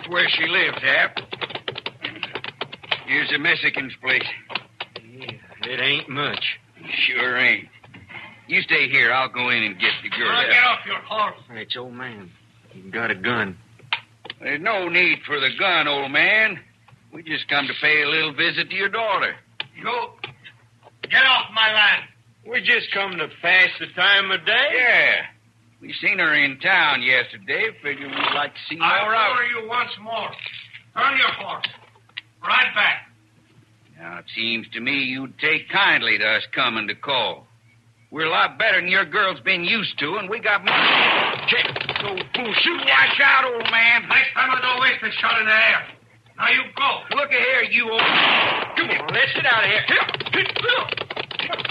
That's where she lives, Hap. Here's the Mexican's place. Yeah, it ain't much. Sure ain't. You stay here. I'll go in and get the girl. Now, get off your horse. It's old man. He got a gun. There's no need for the gun, old man. We just come to pay a little visit to your daughter. You get off my land. We just come to pass the time of day. Yeah. We seen her in town yesterday. Figured we'd like to see more of I'll her. order you once more. Turn your horse. Right back. Now, it seems to me you'd take kindly to us coming to call. We're a lot better than your girl's been used to, and we got money. Check. Those fools shoot. Watch out, old man. Next time I don't waste a shot in the air. Now you go. Look at here, you old... Come on, let's get out of here.